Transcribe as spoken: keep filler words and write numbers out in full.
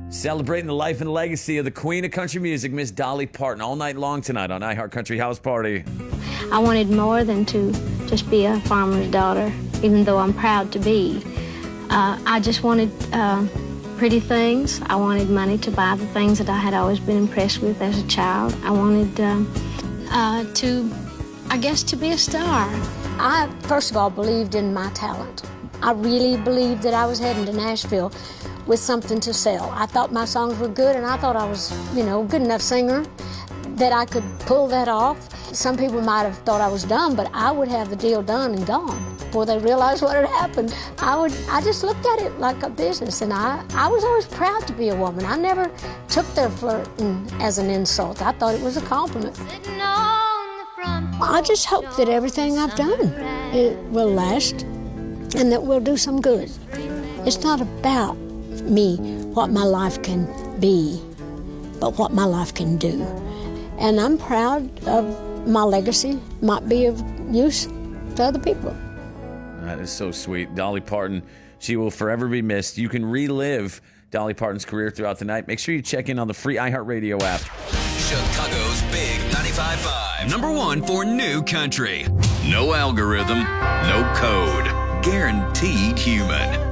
Celebrating the life and legacy of the queen of country music, Miss Dolly Parton, all night long tonight on iHeart Country House Party. I wanted more than to just be a farmer's daughter, even though I'm proud to be. Uh, I just wanted uh, pretty things. I wanted money to buy the things that I had always been impressed with as a child. I wanted um, uh, to, I guess, to be a star. I, first of all, believed in my talent. I really believed that I was heading to Nashville with something to sell. I thought my songs were good, and I thought I was, you know, a good enough singer that I could pull that off. Some people might have thought I was dumb, but I would have the deal done and gone before they realized what had happened. I would, I just looked at it like a business, and I, I was always proud to be a woman. I never took their flirting as an insult. I thought it was a compliment. I just hope that everything I've done, it will last, and that we'll do some good. It's not about me, what my life can be, but what my life can do. And I'm proud of my legacy, might be of use to other people. That is so sweet. Dolly Parton, she will forever be missed. You can relive Dolly Parton's career throughout the night. Make sure you check in on the free iHeartRadio app. Chicago's Big ninety-five point five. Number one for new country. No algorithm, no code. Guaranteed human.